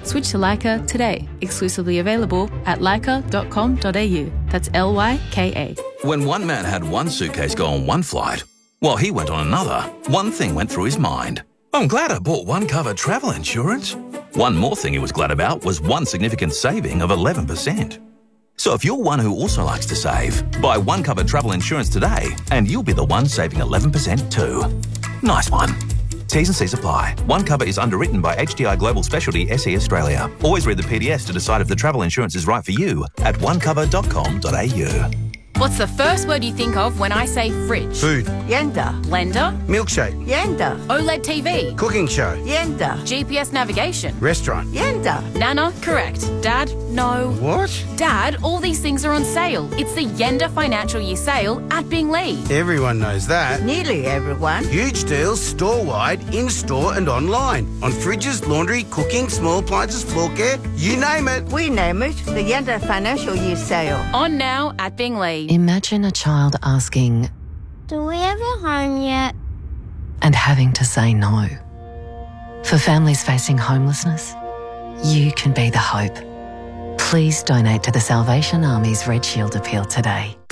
Switch to Leica today. Exclusively available at leica.com.au. That's LYKA. When one man had one suitcase go on one flight, while he went on another, one thing went through his mind. I'm glad I bought OneCover travel insurance. One more thing he was glad about was one significant saving of 11%. So if you're one who also likes to save, buy OneCover travel insurance today and you'll be the one saving 11% too. Nice one. T's and C's apply. OneCover is underwritten by HDI Global Specialty SE Australia. Always read the PDS to decide if the travel insurance is right for you at onecover.com.au. What's the first word you think of when I say fridge? Food. Yenda. Blender? Milkshake. Yenda. OLED TV? Cooking show. Yenda. GPS navigation? Restaurant. Yenda. Nana? Correct. Dad? No. What? Dad, all these things are on sale. It's the Yenda Financial Year Sale at Binglee. Everyone knows that. Nearly everyone. Huge deals store-wide, in-store and online. On fridges, laundry, cooking, small appliances, floor care, you name it. We name it the Yenda Financial Year Sale. On now at Binglee. Imagine a child asking, "Do we have a home yet?" and having to say no. For families facing homelessness, you can be the hope. Please donate to the Salvation Army's Red Shield appeal today.